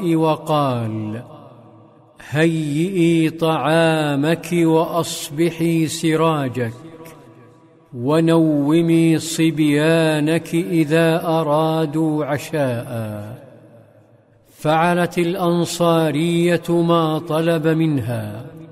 الفضاء وقال: هيئي طعامك وأصبحي سراجك، ونومي صبيانك إذا أرادوا عشاء. فعلت الأنصارية ما طلب منها،